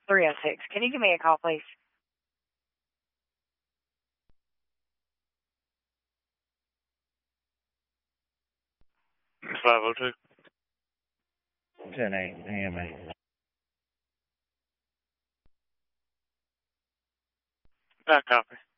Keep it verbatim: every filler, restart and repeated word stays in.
three oh six. Can you give me a call, please? five oh two. ten eight, A M A. I copy.